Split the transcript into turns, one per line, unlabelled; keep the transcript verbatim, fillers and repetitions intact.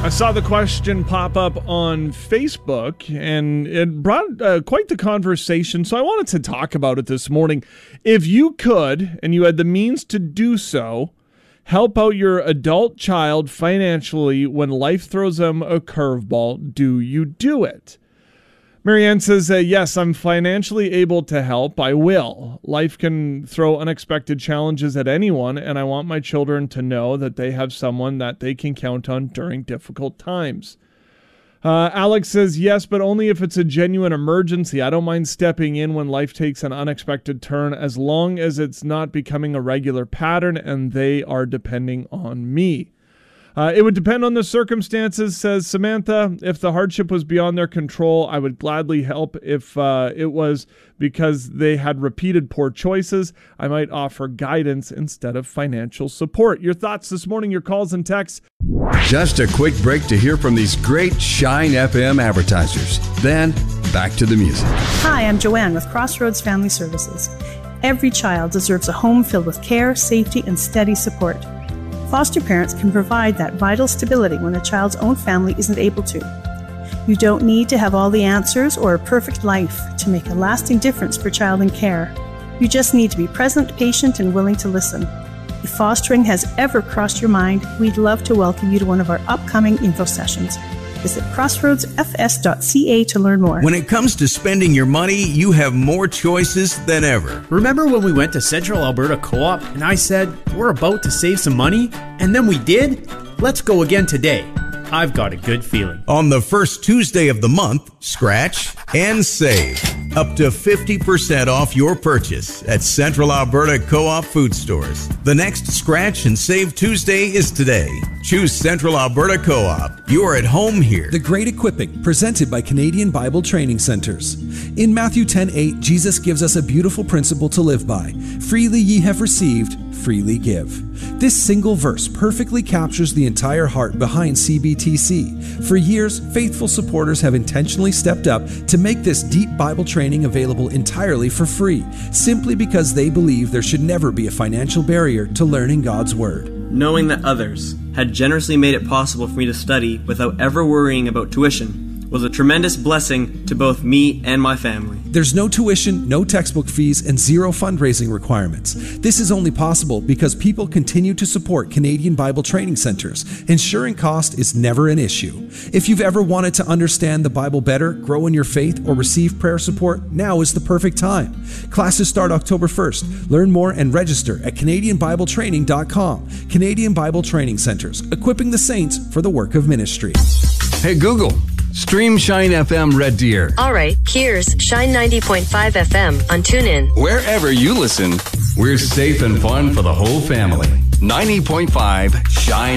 I saw the question pop up on Facebook, and it brought uh, quite the conversation, so I wanted to talk about it this morning. If you could, and you had the means to do so, help out your adult child financially when life throws them a curveball, do you do it? Marianne says, uh, yes, I'm financially able to help. I will. Life can throw unexpected challenges at anyone, and I want my children to know that they have someone that they can count on during difficult times. Uh, Alex says, yes, but only if it's a genuine emergency. I don't mind stepping in when life takes an unexpected turn, as long as it's not becoming a regular pattern and they are depending on me. Uh, it would depend on the circumstances, says Samantha. If the hardship was beyond their control, I would gladly help. If uh, it was because they had repeated poor choices, I might offer guidance instead of financial support. Your thoughts this morning, your calls and texts.
Just a quick break to hear from these great Shine F M advertisers. Then, back to the music.
Hi, I'm Joanne with Crossroads Family Services. Every child deserves a home filled with care, safety, and steady support. Foster parents can provide that vital stability when a child's own family isn't able to. You don't need to have all the answers or a perfect life to make a lasting difference for child in care. You just need to be present, patient, and willing to listen. If fostering has ever crossed your mind, we'd love to welcome you to one of our upcoming info sessions. Visit crossroads f s dot c a to learn more.
When it comes to spending your money, you have more choices than ever.
Remember when we went to Central Alberta Co-op and I said, we're about to save some money? And then we did? Let's go again today. I've got a good feeling.
On the first Tuesday of the month, scratch and save. Up to fifty percent off your purchase at Central Alberta Co-op food stores. The next Scratch and Save Tuesday is today. Choose Central Alberta Co-op. You're at home here.
The Great Equipping, presented by Canadian Bible Training Centers. In Matthew ten eight, Jesus gives us a beautiful principle to live by. Freely ye have received, freely give. This single verse perfectly captures the entire heart behind C B T C. For years, faithful supporters have intentionally stepped up to make this deep Bible training available entirely for free, simply because they believe there should never be a financial barrier to learning God's Word.
Knowing that others had generously made it possible for me to study without ever worrying about tuition was a tremendous blessing to both me and my family.
There's no tuition, no textbook fees, and zero fundraising requirements. This is only possible because people continue to support Canadian Bible Training Centers. Ensuring cost is never an issue. If you've ever wanted to understand the Bible better, grow in your faith, or receive prayer support, now is the perfect time. Classes start October first. Learn more and register at canadian bible training dot com. Canadian Bible Training Centers, equipping the saints for the work of ministry.
Hey, Google, stream Shine F M Red Deer.
All right, here's Shine ninety point five F M on TuneIn.
Wherever you listen, we're safe and fun for the whole family. ninety point five Shine